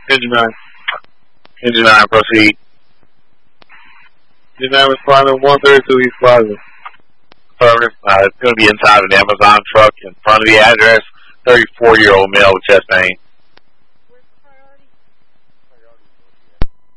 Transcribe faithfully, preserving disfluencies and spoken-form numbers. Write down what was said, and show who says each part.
Speaker 1: Engine nine. Engine nine, proceed. Engine nine responding one thirty-two East Plaza. Affirmative. Uh, it's going to be inside an Amazon truck in front of the address. thirty-four-year-old male with chest pain.